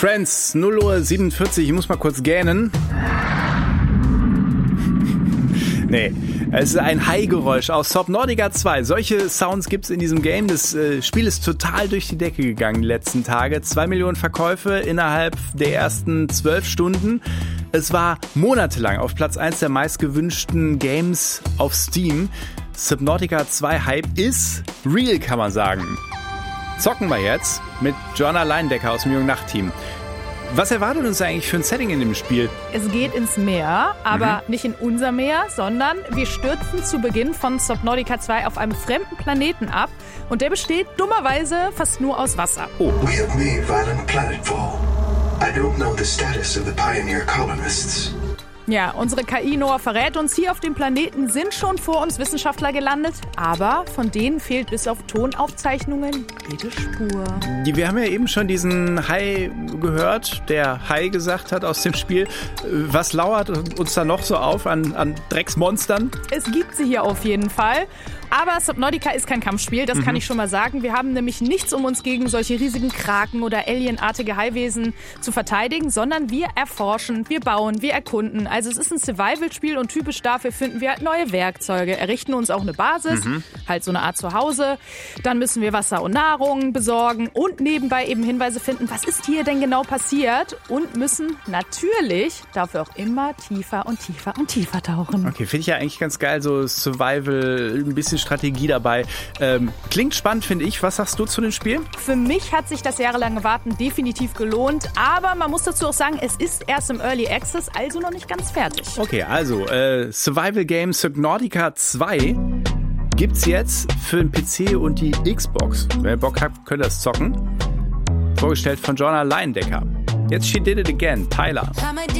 Friends, 0:47 Uhr, ich muss mal kurz gähnen. Nee, es ist ein High-Geräusch aus Subnautica 2. Solche Sounds gibt's in diesem Game. Das Spiel ist total durch die Decke gegangen die letzten Tage. 2 Millionen Verkäufe innerhalb der ersten 12 Stunden. Es war monatelang auf Platz 1 der meistgewünschten Games auf Steam. Subnautica 2 Hype ist real, kann man sagen. Zocken wir jetzt mit Joanna Leindecker aus dem Jung-Nacht-Team. Was erwartet uns eigentlich für ein Setting in dem Spiel? Es geht ins Meer, aber nicht in unser Meer, sondern wir stürzen zu Beginn von Subnautica 2 auf einem fremden Planeten ab und der besteht dummerweise fast nur aus Wasser. Oh. We have made violent planetfall. I don't know the status of the pioneer colonists. Ja, unsere KI Noah verrät uns, hier auf dem Planeten sind schon vor uns Wissenschaftler gelandet, aber von denen fehlt bis auf Tonaufzeichnungen jede Spur. Wir haben ja eben schon diesen Hai gehört, der Hai gesagt hat aus dem Spiel. Was lauert uns da noch so auf an Drecksmonstern? Es gibt sie hier auf jeden Fall. Aber Subnautica ist kein Kampfspiel, das kann ich schon mal sagen. Wir haben nämlich nichts, um uns gegen solche riesigen Kraken oder alienartige Haiwesen zu verteidigen, sondern wir erforschen, wir bauen, wir erkunden. Also es ist ein Survival-Spiel und typisch dafür finden wir neue Werkzeuge, errichten uns auch eine Basis, halt so eine Art Zuhause. Dann müssen wir Wasser und Nahrung besorgen und nebenbei eben Hinweise finden, was ist hier denn genau passiert und müssen natürlich dafür auch immer tiefer und tiefer und tiefer tauchen. Okay, finde ich ja eigentlich ganz geil, so Survival, ein bisschen Strategie dabei. Klingt spannend, finde ich. Was sagst du zu dem Spiel? Für mich hat sich das jahrelange Warten definitiv gelohnt, aber man muss dazu auch sagen, es ist erst im Early Access, also noch nicht ganz fertig. Okay, also Survival Game Subnautica 2 gibt's jetzt für den PC und die Xbox. Wenn ihr Bock habt, könnt ihr das zocken. Vorgestellt von Joanna Leindecker. Jetzt She Did It Again, Tyler.